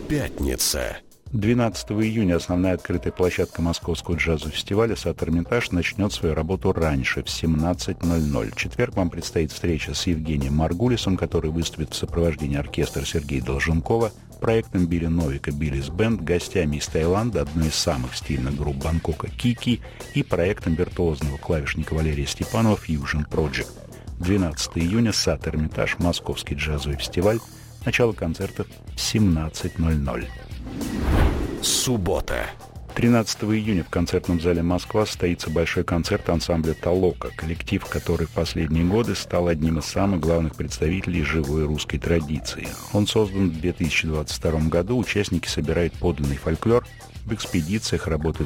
Пятница. 12 июня основная открытая площадка Московского джазового фестиваля «Сад Эрмитаж» начнет свою работу раньше, в 17:00. В четверг вам предстоит встреча с Евгением Маргулисом, который выступит в сопровождении оркестра Сергея Долженкова, проектом Билли Новика «Биллис Бенд», гостями из Таиланда, одной из самых стильных групп Бангкока «Кики» и проектом виртуозного клавишника Валерия Степанова «Fusion Project». 12 июня «Сад Эрмитаж», Московский джазовый фестиваль. Начало концертов в 17:00. Суббота. 13 июня в концертном зале «Москва» состоится большой концерт ансамбля «Толока», коллектив, который в последние годы стал одним из самых главных представителей живой русской традиции. Он создан в 2022 году, участники собирают подлинный фольклор, в экспедициях работают